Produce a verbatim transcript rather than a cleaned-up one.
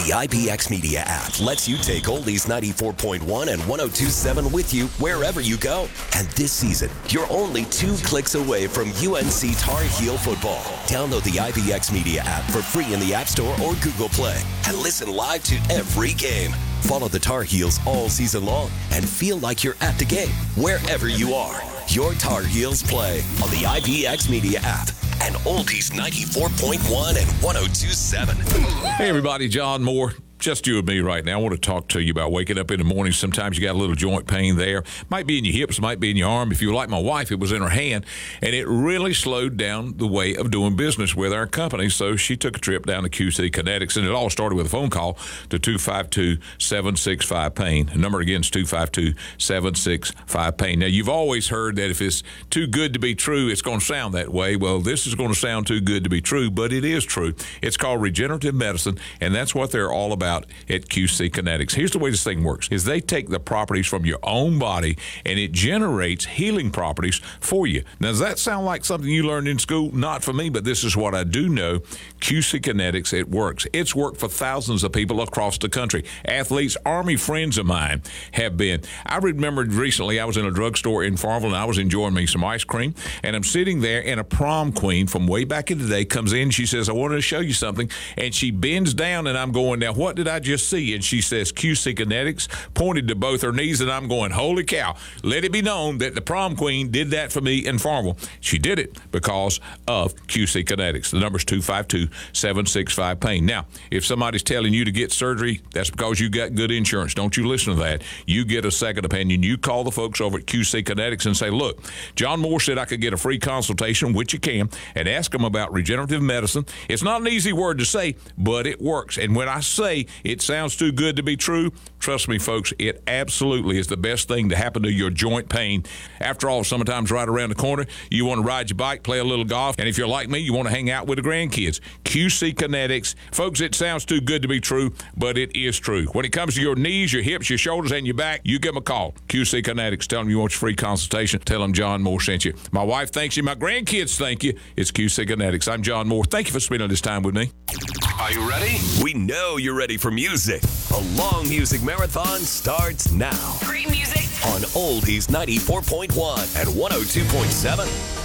The I B X Media app lets you take Oldies ninety-four point one and one oh two point seven with you wherever you go. And this season, you're only two clicks away from U N C Tar Heel football. Download the I B X Media app for free in the App Store or Google Play and listen live to every game. Follow the Tar Heels all season long and feel like you're at the game wherever you are. Your Tar Heels play on the I B X Media app and Oldies ninety-four point one and one oh two point seven. Hey, everybody, John Moore. Just you and me right now. I want to talk to you about waking up in the morning. Sometimes you got a little joint pain there. Might be in your hips, might be in your arm. If you were like my wife, it was in her hand, and it really slowed down the way of doing business with our company. So she took a trip down to Q C Kinetics, and it all started with a phone call to two five two, seven six five, pain. The number again is two five two, seven six five, pain. Now, you've always heard that if it's too good to be true, it's going to sound that way. Well, this is going to sound too good to be true, but it is true. It's called regenerative medicine, and that's what they're all about at Q C Kinetics. Here's the way this thing works, is they take the properties from your own body and it generates healing properties for you. Now, does that sound like something you learned in school? Not for me, but this is what I do know. Q C Kinetics, it works. It's worked for thousands of people across the country. Athletes, Army friends of mine have been. I remembered recently I was in a drugstore in Farmville and I was enjoying me some ice cream, and I'm sitting there and a prom queen from way back in the day comes in. She says, I wanted to show you something, and she bends down and I'm going, now what did I just see? And she says, Q C Kinetics, pointed to both her knees, and I'm going, holy cow. Let it be known that the prom queen did that for me in Farmville. She did it because of Q C Kinetics. The number's two five two, seven six five, pain. Now, if somebody's telling you to get surgery, that's because you got good insurance. Don't you listen to that. You get a second opinion. You call the folks over at Q C Kinetics and say, look, John Moore said I could get a free consultation, which you can, and ask them about regenerative medicine. It's not an easy word to say, but it works. And when I say it sounds too good to be true, trust me, folks, it absolutely is the best thing to happen to your joint pain. After all, summertime's right around the corner. You want to ride your bike, play a little golf, and if you're like me, you want to hang out with the grandkids. Q C Kinetics. Folks, it sounds too good to be true, but it is true. When it comes to your knees, your hips, your shoulders, and your back, you give them a call. Q C Kinetics. Tell them you want your free consultation. Tell them John Moore sent you. My wife thanks you. My grandkids thank you. It's Q C Kinetics. I'm John Moore. Thank you for spending this time with me. Are you ready? We know you're ready for music. A long music marathon starts now. Great music On Oldies ninety-four point one and one oh two point seven.